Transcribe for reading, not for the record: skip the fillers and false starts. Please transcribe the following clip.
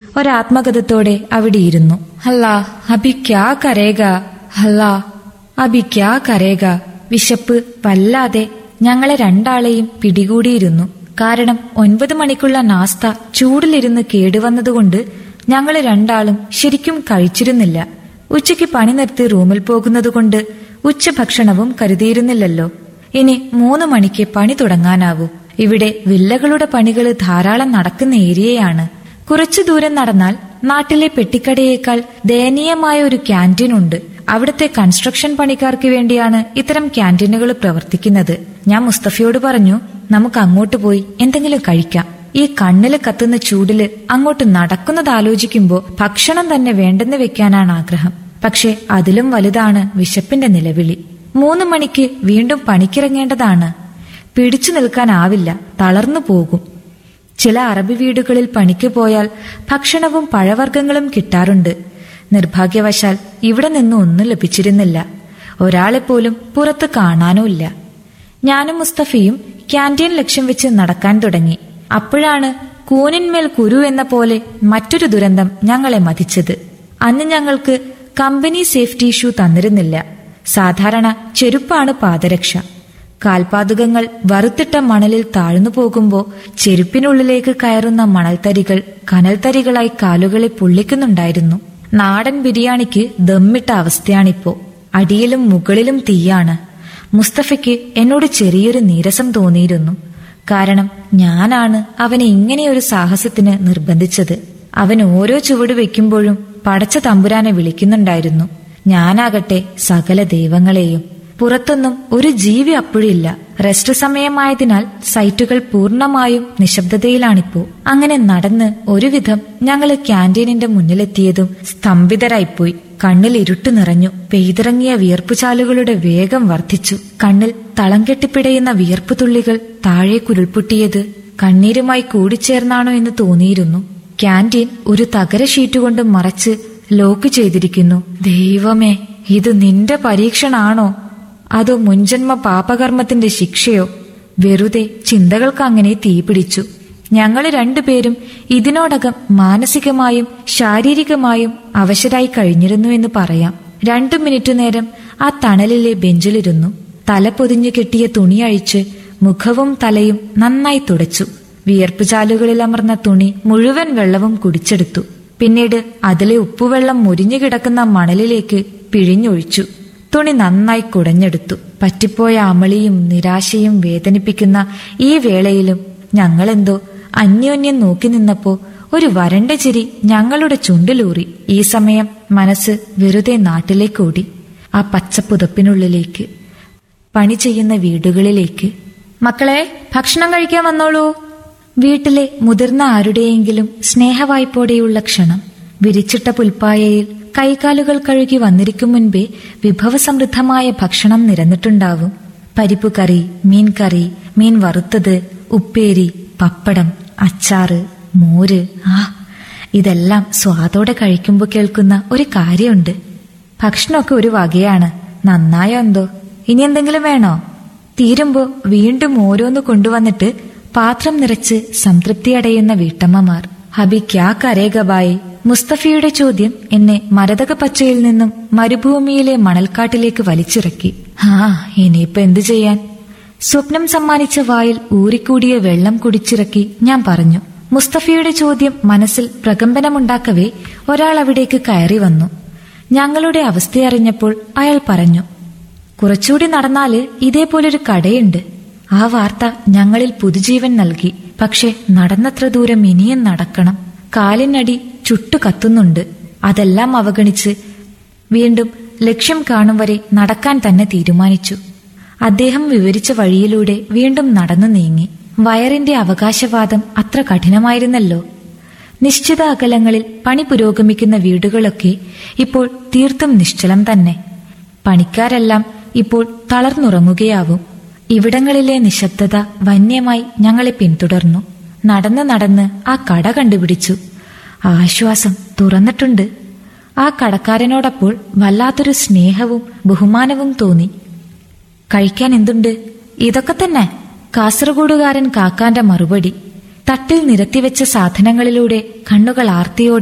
ഒരാത്മഗതത്തോടെ അവിടെയിരുന്നു. അല്ലാ അഭി ക്യാ കരേഗാ, അല്ലാ അഭി ക്യാ കരേഗാ. വിശപ്പ് വല്ലാതെ ഞങ്ങളെ രണ്ടാളെയും പിടികൂടിയിരുന്നു. കാരണം 9 മണിക്കുള്ള നാസ്ത ചൂടിലിരുന്ന് കേടുവന്നതുകൊണ്ട് ഞങ്ങള് രണ്ടാളും ശരിക്കും കഴിച്ചിരുന്നില്ല. ഉച്ചയ്ക്ക് പണി നിർത്തി റൂമിൽ പോകുന്നതുകൊണ്ട് ഉച്ചഭക്ഷണവും കരുതിയിരുന്നില്ലല്ലോ. ഇനി 3 മണിക്ക് പണി തുടങ്ങാനാവൂ. ഇവിടെ വില്ലകളുടെ പണികള് ധാരാളം നടക്കുന്ന ഏരിയയാണ്. കുറച്ചു ദൂരം നടന്നാൽ നാട്ടിലെ പെട്ടിക്കടയേക്കാൾ ദയനീയമായ ഒരു ക്യാന്റീൻ ഉണ്ട്. അവിടുത്തെ കൺസ്ട്രക്ഷൻ പണിക്കാർക്ക് വേണ്ടിയാണ് ഇത്തരം ക്യാന്റീനുകൾ പ്രവർത്തിക്കുന്നത്. ഞാൻ മുസ്തഫയോട് പറഞ്ഞു, നമുക്ക് അങ്ങോട്ട് പോയി എന്തെങ്കിലും കഴിക്കാം. ഈ കണ്ണില് കത്തുന്ന ചൂടില് അങ്ങോട്ട് നടക്കുന്നത് ആലോചിക്കുമ്പോ ഭക്ഷണം തന്നെ വേണ്ടെന്ന് വെക്കാനാണ് ആഗ്രഹം. പക്ഷെ അതിലും വലുതാണ് വിശപ്പിന്റെ നിലവിളി. 3 മണിക്ക് വീണ്ടും പണിക്കിറങ്ങേണ്ടതാണ്. പിടിച്ചു നിൽക്കാനാവില്ല, തളർന്നു പോകും. ചില അറബി വീടുകളിൽ പണിക്ക് പോയാൽ ഭക്ഷണവും പഴവർഗ്ഗങ്ങളും കിട്ടാറുണ്ട്. നിർഭാഗ്യവശാൽ ഇവിടെ നിന്നും ഒന്നും ലഭിച്ചിരുന്നില്ല. ഒരാളെപ്പോലും പുറത്ത് കാണാനുമില്ല. ഞാനും മുസ്തഫയും ക്യാന്റീൻ ലക്ഷ്യം വെച്ച് നടക്കാൻ തുടങ്ങി. അപ്പോഴാണ് കൂനിന്മേൽ കുരു എന്ന പോലെ മറ്റൊരു ദുരന്തം ഞങ്ങളെ മതിച്ചത്. അന്ന് ഞങ്ങൾക്ക് കമ്പനി സേഫ്റ്റി ഷൂ തന്നിരുന്നില്ല. സാധാരണ ചെരുപ്പാണ് പാദരക്ഷ. കാൽപാദുകങ്ങൾ വറുത്തിട്ട മണലിൽ താഴ്ന്നു പോകുമ്പോ ചെരുപ്പിനുള്ളിലേക്ക് കയറുന്ന മണൽത്തരികൾ കനൽത്തരികളായി കാലുകളെ പൊള്ളിക്കുന്നുണ്ടായിരുന്നു. നാടൻ ബിരിയാണിക്ക് ദമ്മിട്ട അവസ്ഥയാണിപ്പോ. അടിയിലും മുകളിലും തീയാണ്. മുസ്തഫയ്ക്ക് എന്നോട് ചെറിയൊരു നീരസം തോന്നിയിരുന്നു. കാരണം ഞാനാണ് അവനെ ഇങ്ങനെയൊരു സാഹസത്തിന് നിർബന്ധിച്ചത്. അവൻ ഓരോ ചുവട് വെക്കുമ്പോഴും പടച്ച തമ്പുരാനെ വിളിക്കുന്നുണ്ടായിരുന്നു. ഞാനാകട്ടെ സകല ദൈവങ്ങളെയും. പുറത്തൊന്നും ഒരു ജീവി അപ്പോഴില്ല. റെസ്റ്റ് സമയമായതിനാൽ സൈറ്റുകൾ പൂർണ്ണമായും നിശബ്ദതയിലാണിപ്പോ. അങ്ങനെ നടന്ന് ഒരുവിധം ഞങ്ങള് ക്യാന്റീനിന്റെ മുന്നിലെത്തിയതും സ്തംഭിതരായിപ്പോയി. കണ്ണിൽ ഇരുട്ട് നിറഞ്ഞു. പെയ്തിറങ്ങിയ വിയർപ്പുചാലുകളുടെ വേഗം വർദ്ധിച്ചു. കണ്ണിൽ തളം കെട്ടിപ്പിടയുന്ന വിയർപ്പുതുള്ളികൾ താഴെ കുരുൾപൊട്ടിയത് കണ്ണീരുമായി കൂടിച്ചേർന്നാണോ എന്ന് തോന്നിയിരുന്നു. ക്യാന്റീൻ ഒരു തകര ഷീറ്റുകൊണ്ട് മറച്ച് ലോക്ക് ചെയ്തിരിക്കുന്നു. ദൈവമേ, ഇത് നിന്റെ പരീക്ഷണാണോ അതോ മുൻജന്മ പാപകർമ്മത്തിന്റെ ശിക്ഷയോ? വെറുതെ ചിന്തകൾക്ക് അങ്ങനെ തീപിടിച്ചു. ഞങ്ങൾ രണ്ടുപേരും ഇതിനോടകം മാനസികമായും ശാരീരികമായും അവശരായി കഴിഞ്ഞിരുന്നു എന്ന് പറയാം. 2 മിനിറ്റ് നേരം ആ തണലിലെ ബെഞ്ചിലിരുന്നു. തല പൊതിഞ്ഞു കെട്ടിയ തുണി അഴിച്ച് മുഖവും തലയും നന്നായി തുടച്ചു. വിയർപ്പുചാലുകളിൽ അമർന്ന തുണി മുഴുവൻ വെള്ളവും കുടിച്ചെടുത്തു. പിന്നീട് അതിലെ ഉപ്പുവെള്ളം മുരിഞ്ഞു കിടക്കുന്ന മണലിലേക്ക് പിഴിഞ്ഞൊഴിച്ചു. തുണി നന്നായി കുടഞ്ഞെടുത്തു. പറ്റിപ്പോയ അമളിയും നിരാശയും വേദനിപ്പിക്കുന്ന ഈ വേളയിലും ഞങ്ങളെന്തോ അന്യോന്യം നോക്കി നിന്നപ്പോ ഒരു വരണ്ട ചിരി ഞങ്ങളുടെ ചുണ്ടിലൂറി. ഈ സമയം മനസ്സ് വെറുതെ നാട്ടിലേക്കോടി. ആ പച്ചപ്പുതപ്പിനുള്ളിലേക്ക്, പണി ചെയ്യുന്ന വീടുകളിലേക്ക്. മക്കളെ, ഭക്ഷണം കഴിക്കാൻ വന്നോളൂ. വീട്ടിലെ മുതിർന്ന ആരുടെയെങ്കിലും സ്നേഹവായ്പോടെയുള്ള ക്ഷണം. വിരിച്ചിട്ട പുൽപ്പായയിൽ കൈകാലുകൾ കഴുകി വന്നിരിക്കും മുൻപേ വിഭവസമൃദ്ധമായ ഭക്ഷണം നിരന്നിട്ടുണ്ടാവും. പരിപ്പുകറി, മീൻ കറി, മീൻ വറുത്തത്, ഉപ്പേരി, പപ്പടം, അച്ചാറ്, മോര്. ഇതെല്ലാം സ്വാദോടെ കഴിക്കുമ്പോൾ കേൾക്കുന്ന ഒരു കാര്യമുണ്ട്. ഭക്ഷണമൊക്കെ ഒരു വകയാണ്. നന്നായോ എന്തോ. ഇനി എന്തെങ്കിലും വേണോ? തീരുമ്പോ വീണ്ടും ഓരോന്ന് കൊണ്ടുവന്നിട്ട് പാത്രം നിറച്ച് സംതൃപ്തിയടയുന്ന വീട്ടമ്മമാർ. ഹബി ക്യാ കരേഗബായി? മുസ്തഫയുടെ ചോദ്യം എന്നെ മരതക പച്ചയിൽ നിന്നും മരുഭൂമിയിലെ മണൽക്കാട്ടിലേക്ക് വലിച്ചിറക്കി. ഇനിയിപ്പോ എന്തു ചെയ്യാൻ? സ്വപ്നം സമ്മാനിച്ച വായിൽ ഊറിക്കൂടിയ വെള്ളം കുടിച്ചിറക്കി ഞാൻ പറഞ്ഞു. മുസ്തഫയുടെ ചോദ്യം മനസ്സിൽ പ്രകമ്പനമുണ്ടാക്കവേ ഒരാൾ അവിടേക്ക് കയറി വന്നു. ഞങ്ങളുടെ അവസ്ഥയറിഞ്ഞപ്പോൾ അയാൾ പറഞ്ഞു, കുറച്ചുകൂടി നടന്നാല് ഇതേപോലൊരു കടയുണ്ട്. ആ വാർത്ത ഞങ്ങളിൽ പുതുജീവൻ നൽകി. പക്ഷെ നടന്നത്ര ദൂരം ഇനിയും നടക്കണം. കാലിനടി ചുട്ടു കത്തുന്നുണ്ട്. അതെല്ലാം അവഗണിച്ച് വീണ്ടും ലക്ഷ്യം കാണും വരെ നടക്കാൻ തന്നെ തീരുമാനിച്ചു. അദ്ദേഹം വിവരിച്ച വഴിയിലൂടെ വീണ്ടും നടന്നു നീങ്ങി. വയറിന്റെ അവകാശവാദം അത്ര കഠിനമായിരുന്നല്ലോ. നിശ്ചിത അകലങ്ങളിൽ പണി പുരോഗമിക്കുന്ന വീടുകളൊക്കെ ഇപ്പോൾ തീർത്തും നിശ്ചലം തന്നെ. പണിക്കാരെല്ലാം ഇപ്പോൾ തളർന്നുറങ്ങുകയാവും. ഇവിടങ്ങളിലെ നിശബ്ദത വന്യമായി ഞങ്ങളെ പിന്തുടർന്നു. നടന്ന് നടന്ന് ആ കട കണ്ടുപിടിച്ചു. ആശ്വാസം, തുറന്നിട്ടുണ്ട്. ആ കടക്കാരനോടപ്പോൾ വല്ലാത്തൊരു സ്നേഹവും ബഹുമാനവും തോന്നി. കഴിക്കാൻ എന്തുണ്ട്? ഇതൊക്കെ തന്നെ, കാസർഗോഡുകാരൻ കാക്കാന്റെ മറുപടി. തട്ടിൽ നിരത്തിവെച്ച സാധനങ്ങളിലൂടെ കണ്ണുകൾ ആർത്തിയോടെ